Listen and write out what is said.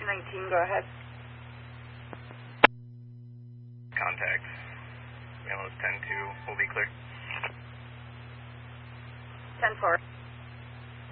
219, go ahead. Contact. Mail is 10-2, will be clear. 10-4.